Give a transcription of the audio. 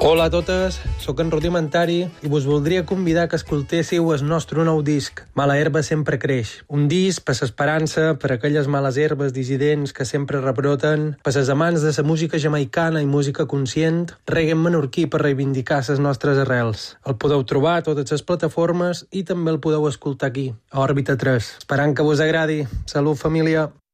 Hola a totes, sóc en Rudimentari i vos voldria convidar que escoltéssiu el nostre nou disc, Mala herba sempre creix. Un disc per l'esperança, per aquelles males herbes dissidents que sempre rebroten, per les amants de la música jamaicana i música conscient, reggae menorquí per reivindicar les nostres arrels. El podeu trobar a totes les plataformes i també el podeu escoltar aquí, a Òrbita 3. Esperant que vos agradi. Salut, família!